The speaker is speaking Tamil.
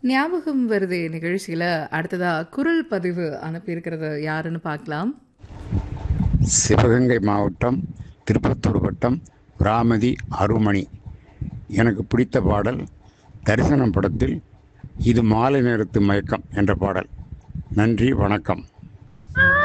ஞாபகம் வருதே நிகழ்ச்சியில அடுத்ததா குரல் பதிவு அனுப்பியிருக்கிறது யாருன்னு பார்க்கலாம். சிவகங்கை மாவட்டம் திருப்பத்தூர் வட்டம் ராமதி அருமணி. எனக்கு பிடித்த பாடல் தரிசனம் படத்தில் இது மாலை நேரத்து மயக்கம் என்ற பாடல். நன்றி, வணக்கம்.